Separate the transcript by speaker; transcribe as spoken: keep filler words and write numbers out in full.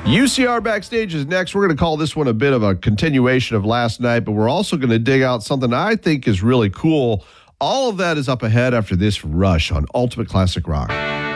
Speaker 1: U C R Backstage is next. We're going to call this one a bit of a continuation of last night, but we're also going to dig out something I think is really cool. All of that is up ahead after this rush on Ultimate Classic Rock.